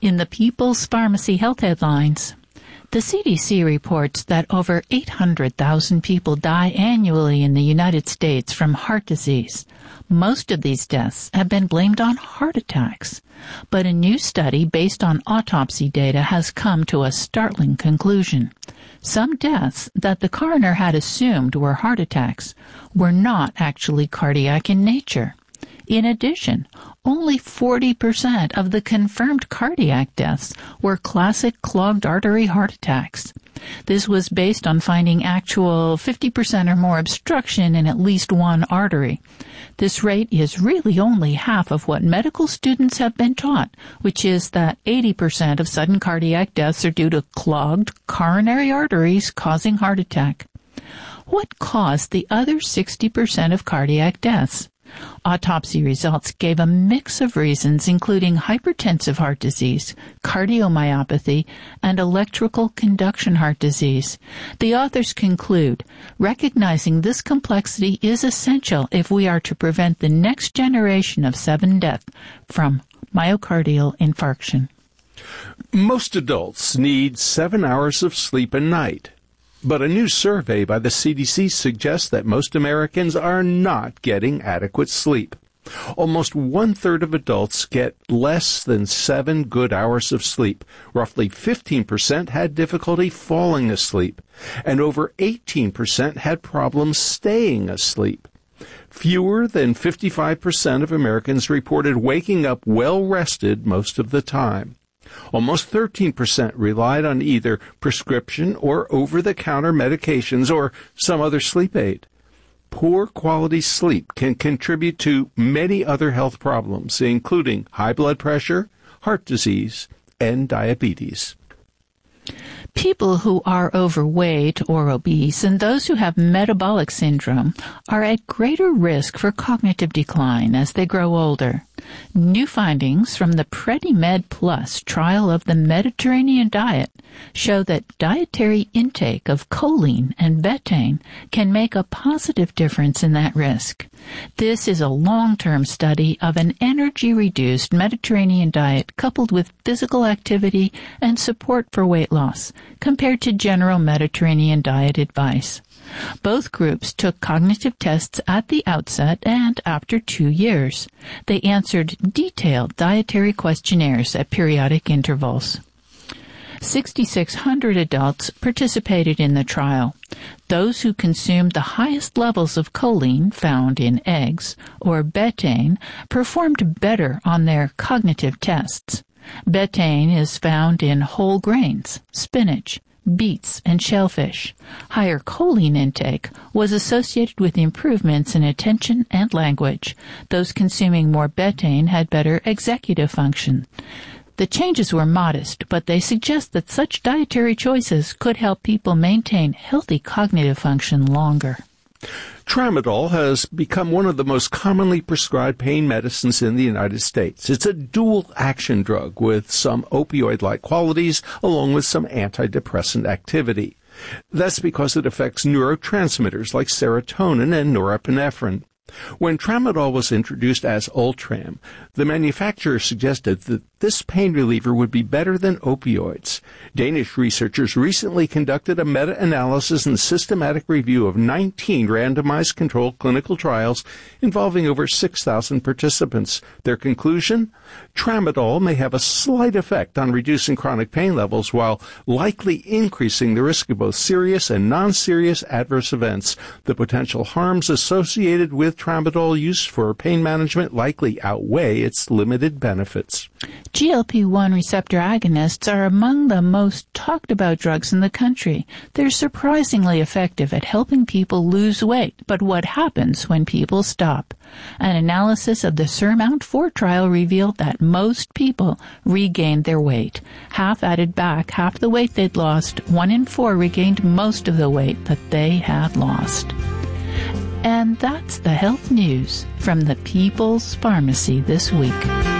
In the People's Pharmacy Health Headlines, the CDC reports that over 800,000 people die annually in the United States from heart disease. Most of these deaths have been blamed on heart attacks. But a new study based on autopsy data has come to a startling conclusion. Some deaths that the coroner had assumed were heart attacks were not actually cardiac in nature. In addition, only 40% of the confirmed cardiac deaths were classic clogged artery heart attacks. This was based on finding actual 50% or more obstruction in at least one artery. This rate is really only half of what medical students have been taught, which is that 80% of sudden cardiac deaths are due to clogged coronary arteries causing heart attack. What caused the other 60% of cardiac deaths? Autopsy results gave a mix of reasons, including hypertensive heart disease, cardiomyopathy, and electrical conduction heart disease. The authors conclude, recognizing this complexity is essential if we are to prevent the next generation of sudden death from myocardial infarction. Most adults need 7 hours of sleep a night. But a new survey by the CDC suggests that most Americans are not getting adequate sleep. Almost one-third of adults get less than 7 good hours of sleep. Roughly 15% had difficulty falling asleep, and over 18% had problems staying asleep. Fewer than 55% of Americans reported waking up well-rested most of the time. Almost 13% relied on either prescription or over-the-counter medications or some other sleep aid. Poor quality sleep can contribute to many other health problems, including high blood pressure, heart disease, and diabetes. People who are overweight or obese and those who have metabolic syndrome are at greater risk for cognitive decline as they grow older. New findings from the PREDIMED Plus trial of the Mediterranean diet show that dietary intake of choline and betaine can make a positive difference in that risk. This is a long-term study of an energy-reduced Mediterranean diet coupled with physical activity and support for weight loss, compared to general Mediterranean diet advice. Both groups took cognitive tests at the outset and after 2 years. They answered detailed dietary questionnaires at periodic intervals. 6,600 adults participated in the trial. Those who consumed the highest levels of choline found in eggs or betaine performed better on their cognitive tests. Betaine is found in whole grains, spinach, beets, and shellfish. Higher choline intake was associated with improvements in attention and language. Those consuming more betaine had better executive function. The changes were modest, but they suggest that such dietary choices could help people maintain healthy cognitive function longer. Tramadol has become one of the most commonly prescribed pain medicines in the United States. It's a dual-action drug with some opioid-like qualities along with some antidepressant activity. That's because it affects neurotransmitters like serotonin and norepinephrine. When Tramadol was introduced as Ultram, the manufacturer suggested that this pain reliever would be better than opioids. Danish researchers recently conducted a meta-analysis and systematic review of 19 randomized controlled clinical trials involving over 6,000 participants. Their conclusion? Tramadol may have a slight effect on reducing chronic pain levels while likely increasing the risk of both serious and non-serious adverse events. The potential harms associated with Tramadol use for pain management likely outweigh its limited benefits. GLP-1 receptor agonists are among the most talked about drugs in the country. They're surprisingly effective at helping people lose weight. But what happens when people stop? An analysis of the SURMOUNT-4 trial revealed that most people regained their weight. Half added back half the weight they'd lost. 1 in 4 regained most of the weight that they had lost. And that's the health news from the People's Pharmacy this week.